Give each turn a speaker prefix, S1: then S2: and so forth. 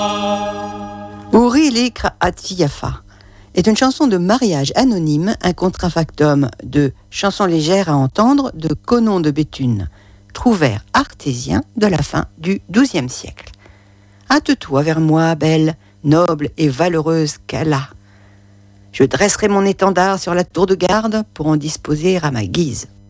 S1: Uri Likra Atiyafa est une chanson de mariage anonyme, un contrafactum de chanson légère à entendre de Conon de Béthune, trouvère artésien de la fin du XIIe siècle. Hâte-toi vers moi, belle, noble et valeureuse Kala. Je dresserai mon étendard sur la tour de garde pour en disposer à ma guise.